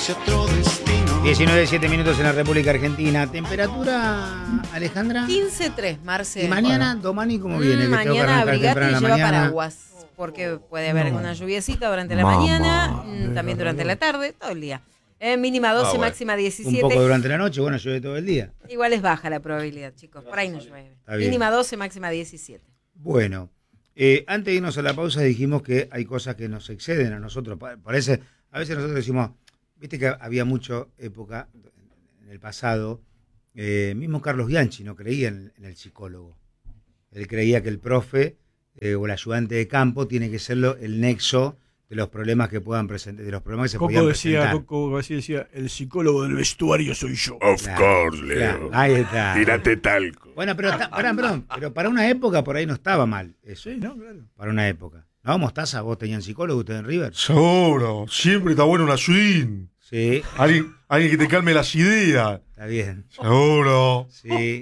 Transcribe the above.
hacia otro destino. 19:07 en la República Argentina. Temperatura, Alejandra. 15.3, Marce. Y mañana, Domani, ¿cómo viene? Que tengo que Mañana arrancar abrigate temprano y en la lleva mañana. paraguas. Porque puede haber alguna lluviecita durante la mañana, también durante la tarde, todo el día. Mínima 12, bueno. máxima Un 17. poco durante la noche, bueno, llueve todo el día. Igual es baja la probabilidad, chicos. Por ahí no llueve. Está bien. Mínima 12, máxima 17. Bueno, antes de irnos a la pausa dijimos que hay cosas que nos exceden a nosotros. Parece, a veces nosotros decimos, viste que había mucha época en el pasado, mismo Carlos Bianchi no creía en el psicólogo. Él creía que el profe o el ayudante de campo tiene que ser el nexo de los problemas que puedan presentar, de los problemas que se podían presentar. Coco decía, el psicólogo del vestuario soy yo. Of Claro, course, Leo. claro, ahí está. Tírate talco. Bueno, pero pero para una época por ahí no estaba mal eso. Sí, ¿no? Claro. Para una época. No, Mostaza, vos tenían psicólogo, ustedes en River. Seguro, siempre está bueno una swing. Sí, Alguien que te calme las ideas. está bien. Seguro. Sí.